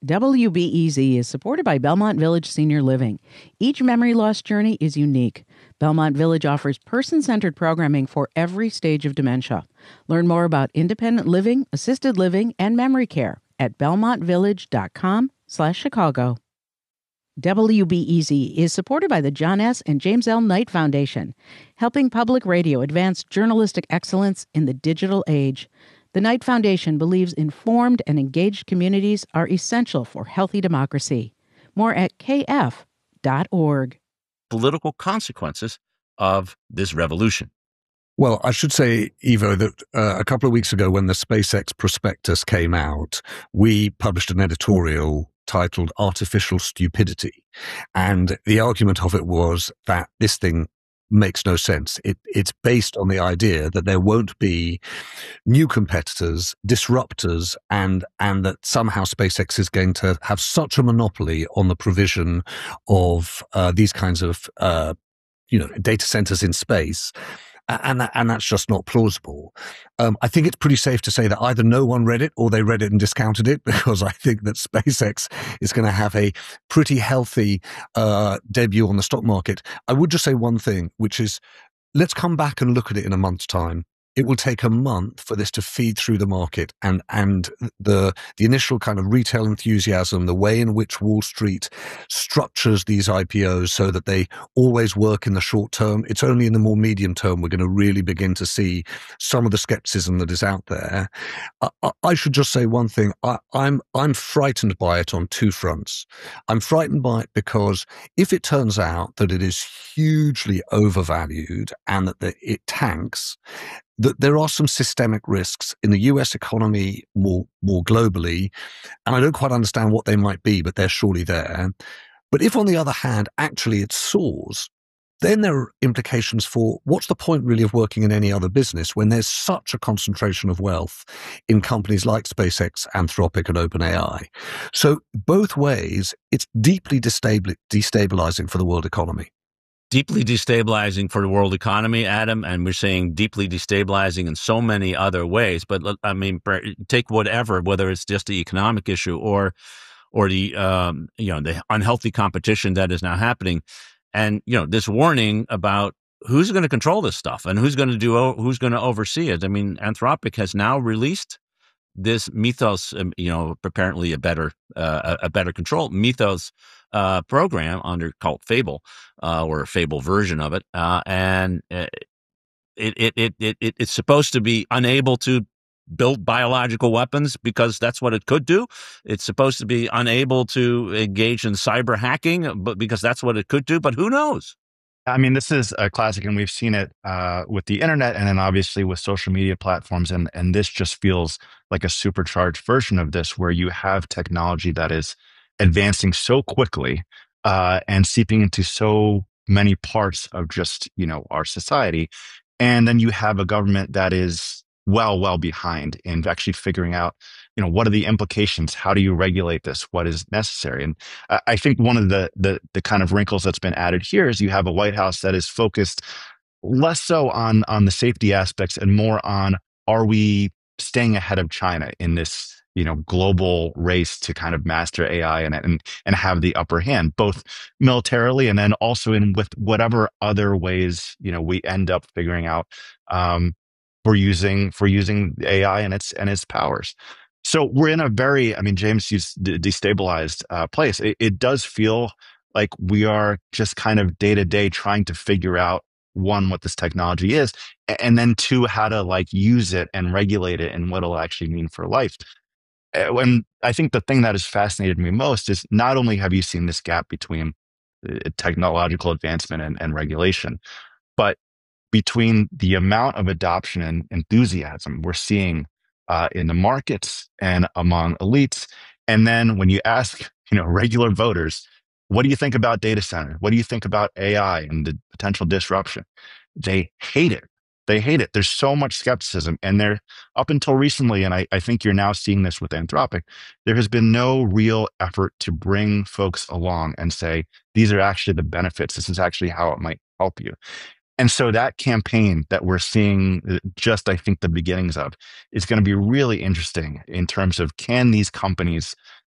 WBEZ is supported by Belmont Village Senior Living. Each memory loss journey is unique. Belmont Village offers person-centered programming for every stage of dementia. Learn more about independent living, assisted living, and memory care at belmontvillage.com/Chicago. WBEZ is supported by the John S. and James L. Knight Foundation, helping public radio advance journalistic excellence in the digital age. The Knight Foundation believes informed and engaged communities are essential for healthy democracy. More at kf.org. Political consequences of this revolution. Well, I should say, Ivo, that a couple of weeks ago when the SpaceX prospectus came out, we published an editorial titled Artificial Stupidity. And the argument of it was that this thing makes no sense. It's based on the idea that there won't be new competitors, disruptors, and that somehow SpaceX is going to have such a monopoly on the provision of these kinds of data centers in space. And that's just not plausible. I think it's pretty safe to say that either no one read it or they read it and discounted it, because I think that SpaceX is going to have a pretty healthy debut on the stock market. I would just say one thing, which is let's come back and look at it in a month's time. It will take a month for this to feed through the market, and the initial kind of retail enthusiasm, the way in which Wall Street structures these IPOs so that they always work in the short term. It's only in the more medium term we're going to really begin to see some of the skepticism that is out there. I should just say one thing. I'm frightened by it on two fronts. I'm frightened by it because if it turns out that it is hugely overvalued and that it tanks, that there are some systemic risks in the US economy more globally, and I don't quite understand what they might be, but they're surely there. But if, on the other hand, actually it soars, then there are implications for what's the point really of working in any other business when there's such a concentration of wealth in companies like SpaceX, Anthropic, and OpenAI. So both ways, it's deeply destabilizing for the world economy. Deeply destabilizing for the world economy, Adam, and we're saying deeply destabilizing in so many other ways. But I mean, take whether it's just the economic issue or the the unhealthy competition that is now happening, and this warning about who's going to control this stuff and who's going to oversee it. I mean, Anthropic has now released this Mythos, apparently a better control Mythos program called Fable, or a Fable version of it, and it's supposed to be unable to build biological weapons because that's what it could do. It's supposed to be unable to engage in cyber hacking, but because that's what it could do. But who knows? I mean, this is a classic, and we've seen it with the internet, and then obviously with social media platforms. And this just feels like a supercharged version of this, where you have technology that is advancing so quickly and seeping into so many parts of just our society, and then you have a government that is well behind in actually figuring out what are the implications, how do you regulate this, what is necessary. And I think one of the kind of wrinkles that's been added here is you have a White House that is focused less so on the safety aspects and more on, are we staying ahead of China in this global race to kind of master AI and have the upper hand, both militarily and then also with whatever other ways we end up figuring out for using AI and its powers. So we're in a very, James used destabilized place. It does feel like we are just kind of day to day trying to figure out, one, what this technology is, and then two, how to use it and regulate it and what it'll actually mean for life. And I think the thing that has fascinated me most is not only have you seen this gap between technological advancement and regulation, but between the amount of adoption and enthusiasm we're seeing in the markets and among elites. And then when you ask, regular voters, what do you think about data center? What do you think about AI and the potential disruption? They hate it. They hate it. There's so much skepticism. And there, up until recently, and I think you're now seeing this with Anthropic, there has been no real effort to bring folks along and say, these are actually the benefits. This is actually how it might help you. And so that campaign that we're seeing just, I think, the beginnings of is going to be really interesting in terms of, can these companies